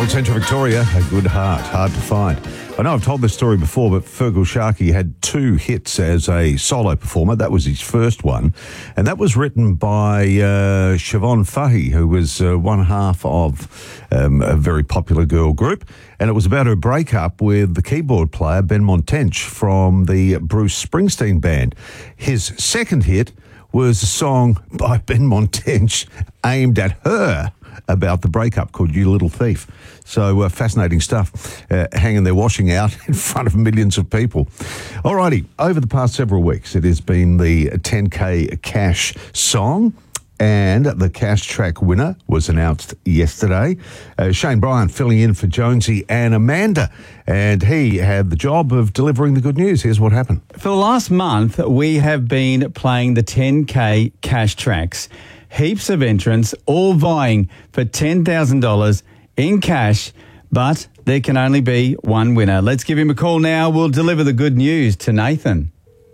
Gold Central Victoria, a good heart, hard to find. I know I've told this story before, but Fergal Sharkey had 2 hits as a solo performer. That was his first one. And that was written by Siobhan Fahey, who was one half of a very popular girl group. And it was about her breakup with the keyboard player, Ben Montench, from the Bruce Springsteen band. His second hit was a song by Ben Montench aimed at her about the breakup, called You Little Thief. So fascinating stuff, hanging their washing out in front of millions of people. Alrighty, over the past several weeks, it has been the 10K cash song, and the cash track winner was announced yesterday. Shane Bryan filling in for Jonesy and Amanda, and he had the job of delivering the good news. Here's what happened. For the last month, we have been playing the 10K cash tracks. Heaps of entrants, all vying for $10,000 in cash, but there can only be one winner. Let's give him a call now. We'll deliver the good news to Nathan.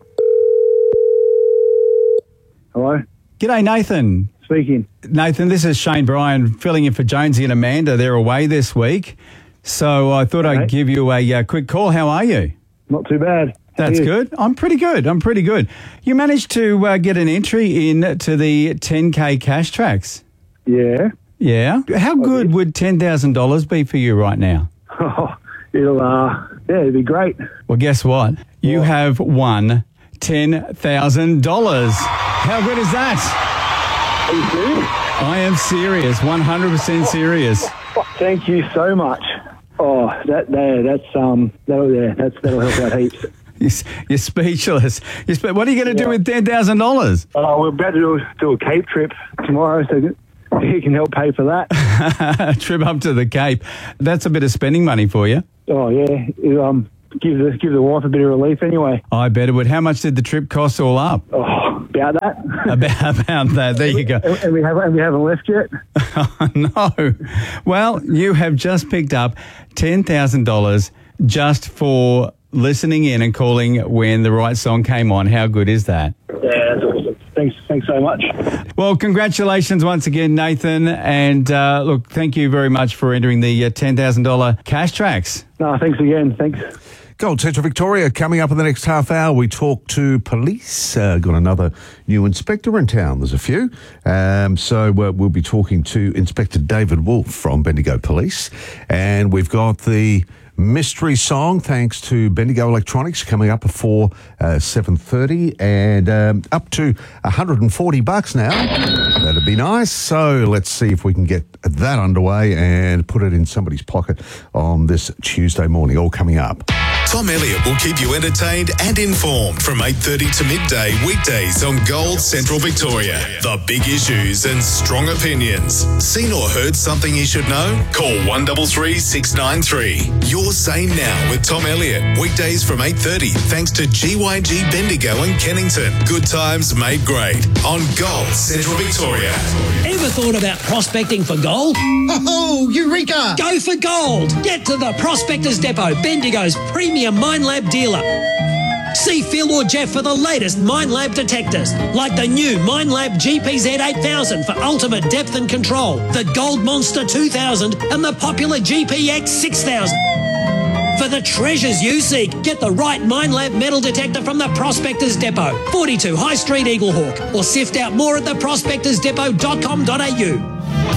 Hello? G'day, Nathan. Speaking. Nathan, this is Shane Bryan filling in for Jonesy and Amanda. They're away this week, so I thought I'd give you a quick call. How are you? Not too bad. That's good. I'm pretty good. You managed to get an entry in to the 10K cash tracks. Yeah. Yeah. How good would $10,000 be for you right now? Oh, it'd be great. Well, guess what? You have won $10,000. How good is that? Are you serious? I am serious, 100% serious. Thank you so much. Oh, that'll help out heaps. You're speechless. What are you going to do with $10,000? We're about to do a Cape trip tomorrow, so he can help pay for that. Trip up to the Cape. That's a bit of spending money for you. Oh, yeah. Give the wife a bit of relief anyway. I bet it would. How much did the trip cost all up? Oh, about that. About that. There you go. And we haven't left yet. Oh, no. Well, you have just picked up $10,000 just for listening in and calling when the right song came on. How good is that? Yeah, that's awesome. Thanks so much. Well, congratulations once again, Nathan. And look, thank you very much for entering the $10,000 cash tracks. No, thanks again. Thanks. Gold Central Victoria, coming up in the next half hour, we talk to police. Got another new inspector in town. There's a few. So we'll be talking to Inspector David Wolf from Bendigo Police. And we've got the mystery song, thanks to Bendigo Electronics, coming up before 7:30, and up to $140 now. That'd be nice. So let's see if we can get that underway and put it in somebody's pocket on this Tuesday morning. All coming up. Tom Elliott will keep you entertained and informed from 8:30 to midday weekdays on Gold Central Victoria. The big issues and strong opinions. Seen or heard something you should know? Call 133 693. Your Say Now with Tom Elliott. Weekdays from 8:30 thanks to GYG Bendigo and Kennington. Good times made great on Gold Central Victoria. Ever thought about prospecting for gold? Oh, Eureka! Go for gold! Get to the Prospectors Depot, Bendigo's premium Mine Lab dealer. See Phil or Jeff for the latest Mine Lab detectors, like the new Mine Lab GPZ 8000 for ultimate depth and control, the Gold Monster 2000 and the popular GPX 6000. For the treasures you seek, get the right Mine Lab metal detector from the Prospectors Depot, 42 High Street, Eaglehawk, or sift out more at theprospectorsdepot.com.au.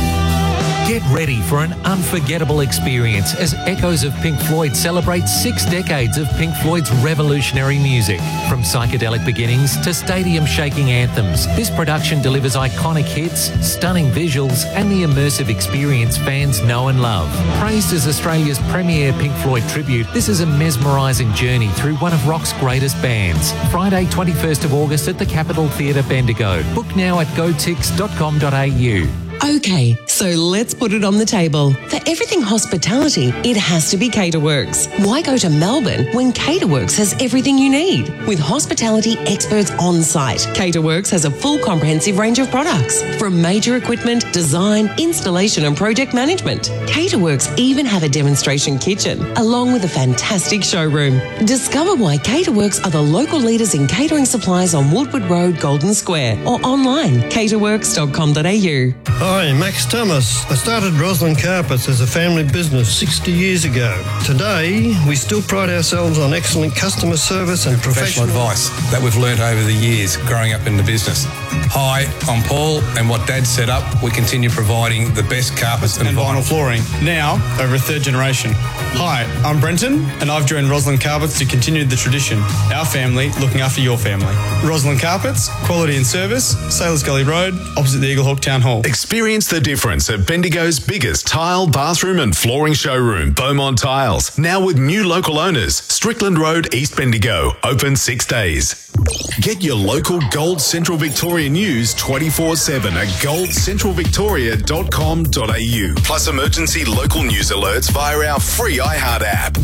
Get ready for an unforgettable experience as Echoes of Pink Floyd celebrates 6 decades of Pink Floyd's revolutionary music. From psychedelic beginnings to stadium-shaking anthems, this production delivers iconic hits, stunning visuals, and the immersive experience fans know and love. Praised as Australia's premier Pink Floyd tribute, this is a mesmerising journey through one of rock's greatest bands. Friday, 21st of August at the Capitol Theatre, Bendigo. Book now at gotix.com.au. Okay, so let's put it on the table. For everything hospitality, it has to be Caterworks. Why go to Melbourne when Caterworks has everything you need? With hospitality experts on site, Caterworks has a full comprehensive range of products, from major equipment, design, installation and project management. Caterworks even have a demonstration kitchen, along with a fantastic showroom. Discover why Caterworks are the local leaders in catering supplies on Woodward Road, Golden Square, or online, caterworks.com.au. Hi, Max Thomas. I started Roslyn Carpets as a family business 60 years ago. Today, we still pride ourselves on excellent customer service and professional advice that we've learnt over the years growing up in the business. Hi, I'm Paul, and what Dad set up, we continue providing the best carpets and vinyl flooring, now over a third generation. Hi, I'm Brenton, and I've joined Roslyn Carpets to continue the tradition. Our family looking after your family. Roslyn Carpets, quality and service, Sailors Gully Road, opposite the Eaglehawk Town Hall. Experience the difference at Bendigo's biggest tile, bathroom and flooring showroom, Beaumont Tiles. Now with new local owners, Strickland Road, East Bendigo. Open 6 days. Get your local Gold Central Victoria news 24/7 at goldcentralvictoria.com.au. Plus emergency local news alerts via our free iHeart app.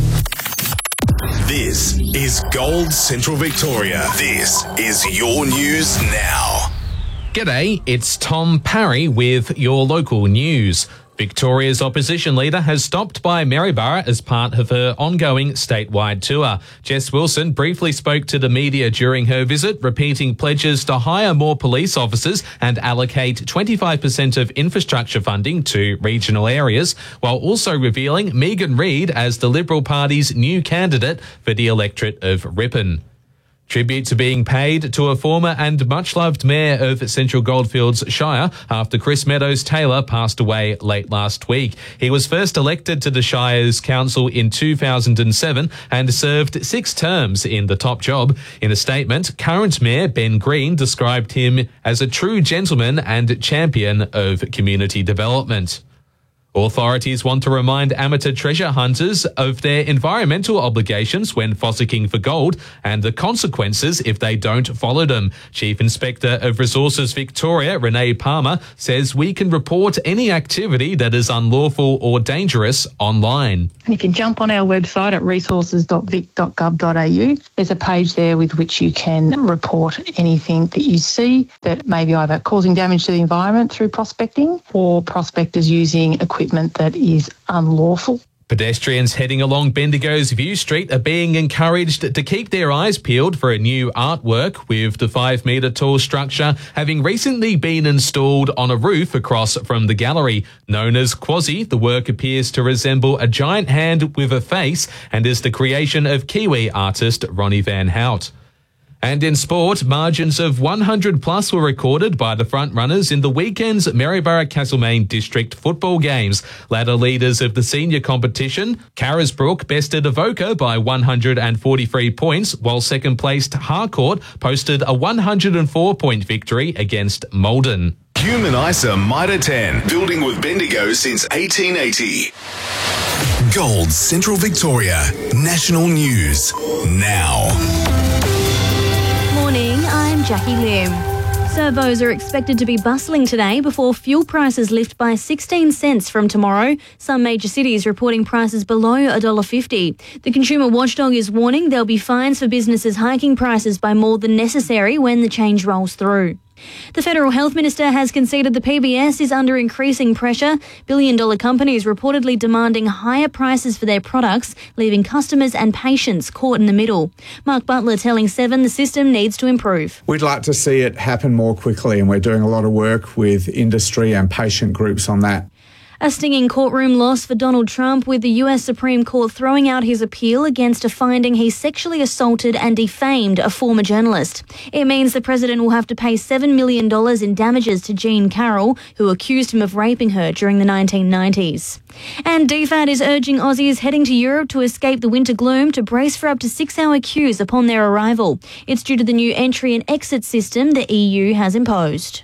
This is Gold Central Victoria. This is your news now. G'day, it's Tom Parry with your local news. Victoria's opposition leader has stopped by Maryborough as part of her ongoing statewide tour. Jess Wilson briefly spoke to the media during her visit, repeating pledges to hire more police officers and allocate 25% of infrastructure funding to regional areas, while also revealing Megan Reid as the Liberal Party's new candidate for the electorate of Ripon. Tributes are being paid to a former and much-loved mayor of Central Goldfields Shire after Chris Meadows-Taylor passed away late last week. He was first elected to the Shire's council in 2007 and served 6 terms in the top job. In a statement, current mayor Ben Green described him as a true gentleman and champion of community development. Authorities want to remind amateur treasure hunters of their environmental obligations when fossicking for gold and the consequences if they don't follow them. Chief Inspector of Resources Victoria, Renee Palmer, says we can report any activity that is unlawful or dangerous online. And you can jump on our website at resources.vic.gov.au. There's a page there with which you can report anything that you see that may be either causing damage to the environment through prospecting or prospectors using equipment that is unlawful. Pedestrians heading along Bendigo's View Street are being encouraged to keep their eyes peeled for a new artwork, with the 5-metre tall structure having recently been installed on a roof across from the gallery. Known as Quasi, the work appears to resemble a giant hand with a face and is the creation of Kiwi artist Ronnie Van Hout. And in sport, margins of 100 plus were recorded by the front runners in the weekend's Maryborough-Castlemaine District football games. Ladder leaders of the senior competition, Carisbrook bested Avoca by 143 points, while second-placed Harcourt posted a 104-point victory against Malden. Human ISA Mitre 10, building with Bendigo since 1880. Gold Central Victoria, national news now. Morning, I'm Jackie Lim. Servos are expected to be bustling today before fuel prices lift by 16 cents from tomorrow. Some major cities reporting prices below $1.50. The Consumer Watchdog is warning there'll be fines for businesses hiking prices by more than necessary when the change rolls through. The Federal Health Minister has conceded the PBS is under increasing pressure. billion-dollar companies reportedly demanding higher prices for their products, leaving customers and patients caught in the middle. Mark Butler telling Seven the system needs to improve. We'd like to see it happen more quickly, and we're doing a lot of work with industry and patient groups on that. A stinging courtroom loss for Donald Trump, with the US Supreme Court throwing out his appeal against a finding he sexually assaulted and defamed a former journalist. It means the president will have to pay $7 million in damages to Jean Carroll, who accused him of raping her during the 1990s. And DFAT is urging Aussies heading to Europe to escape the winter gloom to brace for up to 6-hour queues upon their arrival. It's due to the new entry and exit system the EU has imposed.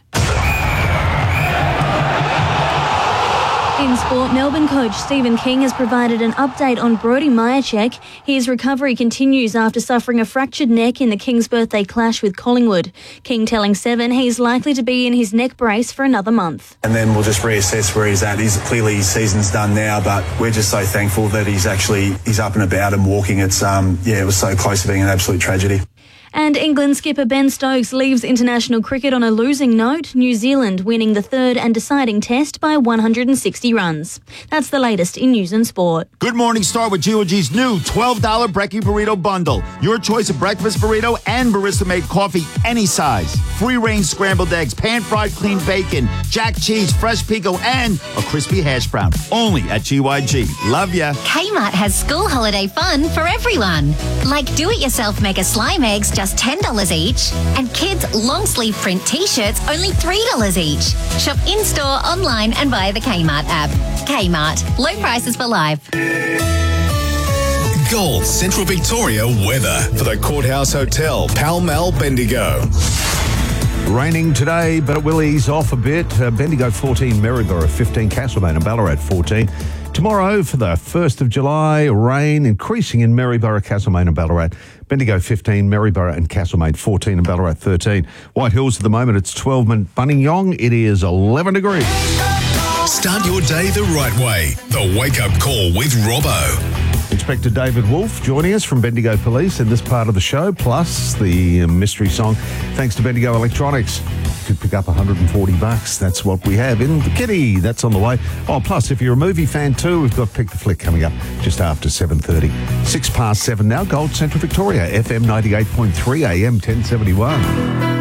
In sport, Melbourne coach Stephen King has provided an update on Brodie Majacek. His recovery continues after suffering a fractured neck in the King's birthday clash with Collingwood. King telling Seven he's likely to be in his neck brace for another month. And then we'll just reassess where he's at. Clearly his season's done now, but we're just so thankful that he's up and about and walking. It was so close to being an absolute tragedy. And England skipper Ben Stokes leaves international cricket on a losing note, New Zealand winning the third and deciding test by 160 runs. That's the latest in news and sport. Good morning, start with GOG's new $12 Brekkie Burrito Bundle. Your choice of breakfast burrito and barista-made coffee, any size. Free-range scrambled eggs, pan-fried clean bacon, jack cheese, fresh pico, and a crispy hash brown. Only at GYG. Love ya. Kmart has school holiday fun for everyone. Like do-it-yourself mega slime eggs, just $10 each. And kids' long-sleeve print T-shirts, only $3 each. Shop in-store, online, and via the Kmart app. Kmart. Low prices for life. Gold Central Victoria weather for the Courthouse Hotel, Pall Mall, Bendigo. Raining today, but it will ease off a bit. Bendigo 14, Maryborough 15, Castlemaine and Ballarat 14. Tomorrow, for the 1st of July, rain increasing in Maryborough, Castlemaine and Ballarat. Bendigo 15, Maryborough and Castlemaine 14 and Ballarat 13. White Hills at the moment, it's 12. Buninyong, it is 11 degrees. Start your day the right way. The Wake Up Call with Robbo. Inspector David Wolf joining us from Bendigo Police in this part of the show, plus the mystery song. Thanks to Bendigo Electronics. Could pick up $140. That's what we have in the kitty. That's on the way. Oh, plus, if you're a movie fan too, we've got Pick the Flick coming up just after 7:30. 7:06 now, Gold Central Victoria, FM 98.3, AM 1071.